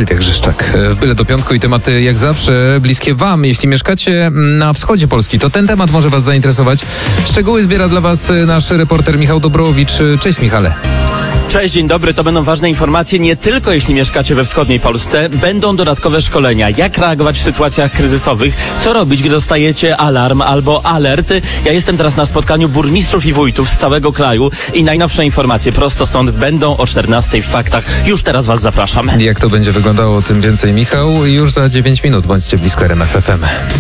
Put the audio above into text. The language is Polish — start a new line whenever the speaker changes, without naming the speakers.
Sylwia Grzeszczak. W Byle do piątku i tematy jak zawsze bliskie wam. Jeśli mieszkacie na wschodzie Polski, to ten temat może was zainteresować. Szczegóły zbiera dla was nasz reporter Michał Dobrowicz. Cześć Michale.
Cześć, dzień dobry. To będą ważne informacje nie tylko jeśli mieszkacie we wschodniej Polsce. Będą dodatkowe szkolenia. Jak reagować w sytuacjach kryzysowych? Co robić, gdy dostajecie alarm albo alert? Ja jestem teraz na spotkaniu burmistrzów i wójtów z całego kraju i najnowsze informacje prosto stąd będą o 14:00 w Faktach. Już teraz was zapraszam.
Jak to będzie wyglądało, tym więcej Michał. Już za 9 minut bądźcie blisko RMF FM.